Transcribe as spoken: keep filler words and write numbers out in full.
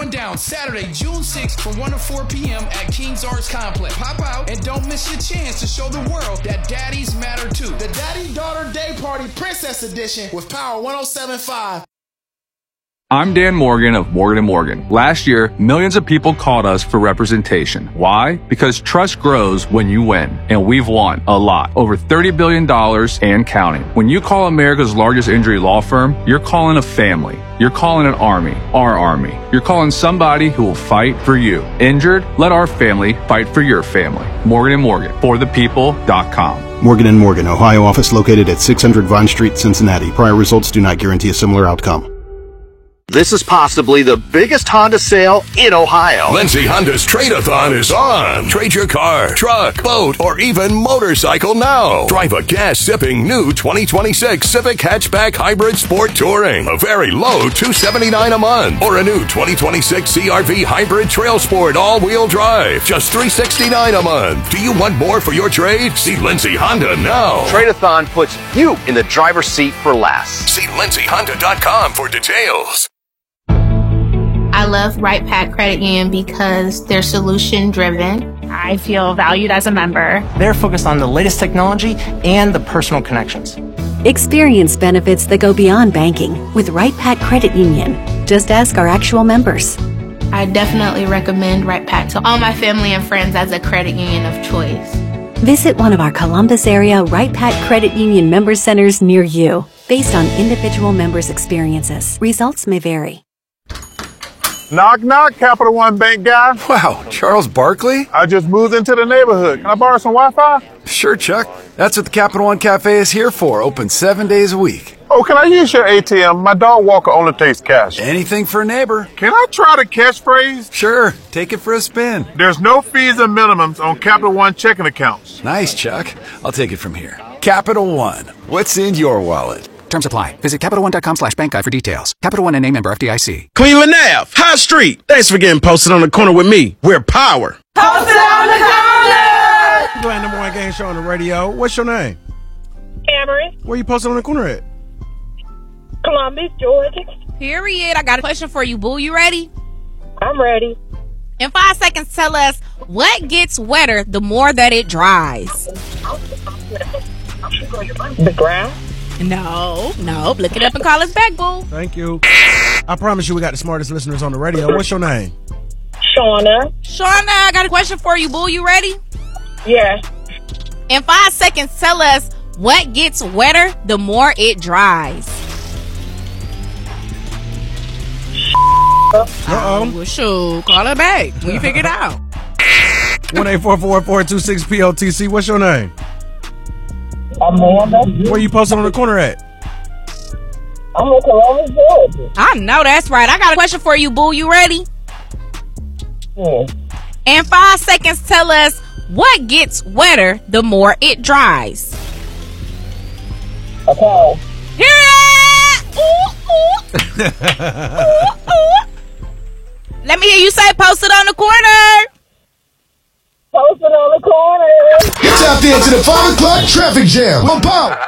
going down Saturday, June sixth from one to four p.m. at King's Arts Complex. Pop out and don't miss your chance to show the world that daddies matter too. The Daddy Daughter Day Party Princess Edition with Power one oh seven point five. I'm Dan Morgan of Morgan and Morgan. Last year, millions of people called us for representation. Why? Because trust grows when you win. And we've won a lot. Over thirty billion dollars and counting. When you call America's largest injury law firm, you're calling a family. You're calling an army. Our army. You're calling somebody who will fight for you. Injured? Let our family fight for your family. Morgan and Morgan. For the people dot com. Morgan and Morgan, Ohio office located at six hundred Vine Street, Cincinnati. Prior results do not guarantee a similar outcome. This is possibly the biggest Honda sale in Ohio. Lindsay Honda's Trade-A-Thon is on. Trade your car, truck, boat, or even motorcycle now. Drive a gas-sipping new twenty twenty-six Civic Hatchback Hybrid Sport Touring. A very low two hundred seventy-nine dollars a month. Or a new twenty twenty-six C R V Hybrid Trail Sport All-Wheel Drive. Just three hundred sixty-nine dollars a month. Do you want more for your trade? See Lindsay Honda now. Trade-A-Thon puts you in the driver's seat for less. See lindsay honda dot com for details. I love Right Pack Credit Union because they're solution driven. I feel valued as a member. They're focused on the latest technology and the personal connections. Experience benefits that go beyond banking with Right Pack Credit Union. Just ask our actual members. I definitely recommend Right Pack to all my family and friends as a credit union of choice. Visit one of our Columbus area Right Pack Credit Union member centers near you. Based on individual members' experiences, results may vary. Knock, knock, Capital One Bank guy. Wow, Charles Barkley? I just moved into the neighborhood. Can I borrow some Wi-Fi? Sure, Chuck. That's what the Capital One Cafe is here for. Open seven days a week. Oh, can I use your A T M? My dog walker only takes cash. Anything for a neighbor. Can I try the catchphrase? Sure, take it for a spin. There's no fees or minimums on Capital One checking accounts. Nice, Chuck. I'll take it from here. Capital One. What's in your wallet? Terms apply. Visit Capital One dot com slash bank guide for details. Capital One and name member F D I C. Cleveland Ave, High Street. Thanks for getting posted on the corner with me. We're Power. Posted on the corner! Glad number one game show on the radio. What's your name? Cameron. Where you posted on the corner at? Columbus, Georgia. Period. I got a question for you, boo. You ready? I'm ready. In five seconds, tell us what gets wetter the more that it dries. The ground. No, no. Look it up and call us back, boo. Thank you. I promise you we got the smartest listeners on the radio. What's your name? Shauna. Shauna, I got a question for you, boo. You ready? Yeah. In five seconds, tell us what gets wetter the more it dries. Uh-oh. Well, shoot. Call her back when you figure it out. one eight four four, four two six, P O T C. What's your name? Amanda. Where you posted on the corner at? I'm in Columbus, Georgia. I know that's right. I got a question for you, boo. You ready? Yeah. In five seconds, tell us what gets wetter the more it dries. Okay. Hear it! Ooh, ooh. ooh, ooh. Let me hear you say post it on the corner. Posted on the corner. Get out there to the five o'clock traffic jam. One power.